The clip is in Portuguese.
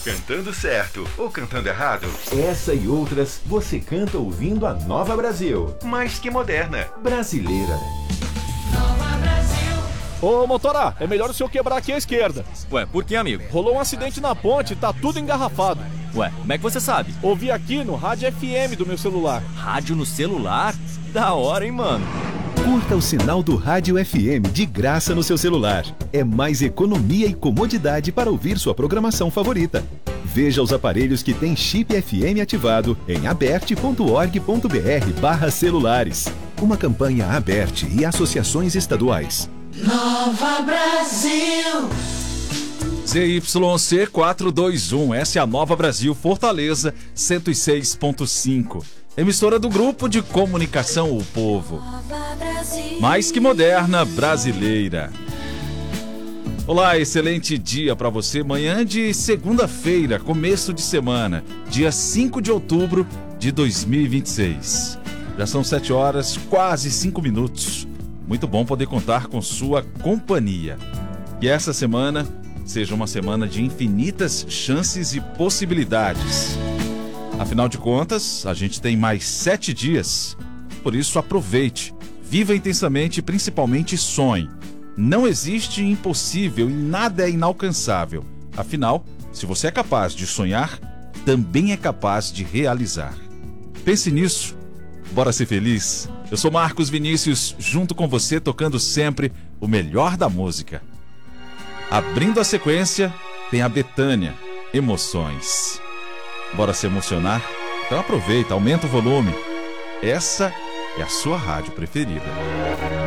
Cantando certo ou cantando errado? Essa e outras você canta ouvindo a Nova Brasil. Mais que moderna. Brasileira. Nova Brasil. Ô, motora, é melhor o senhor quebrar aqui à esquerda. Ué, por que, amigo? Rolou um acidente na ponte, tá tudo engarrafado. Ué, como é que você sabe? Ouvi aqui no rádio FM do meu celular. Rádio no celular? Da hora, hein, mano? Curta o sinal do Rádio FM de graça no seu celular. É mais economia e comodidade para ouvir sua programação favorita. Veja os aparelhos que têm chip FM ativado em aberte.org.br/celulares. Uma campanha Aberte e associações estaduais. Nova Brasil. ZYC 421, essa é a Nova Brasil, Fortaleza 106.5. Emissora do Grupo de Comunicação O Povo. Mais que moderna, brasileira. Olá, excelente dia para você. Manhã de segunda-feira, começo de semana, dia 5 de outubro de 2026. Já são 7 horas, quase 5 minutos. Muito bom poder contar com sua companhia. E essa semana seja uma semana de infinitas chances e possibilidades. Afinal de contas, a gente tem mais 7 dias. Por isso, aproveite, viva intensamente e principalmente sonhe. Não existe impossível e nada é inalcançável. Afinal, se você é capaz de sonhar, também é capaz de realizar. Pense nisso. Bora ser feliz? Eu sou Marcos Vinícius, junto com você, tocando sempre o melhor da música. Abrindo a sequência, tem a Bethânia, Emoções. Bora se emocionar? Então aproveita, aumenta o volume. Essa é a sua rádio preferida.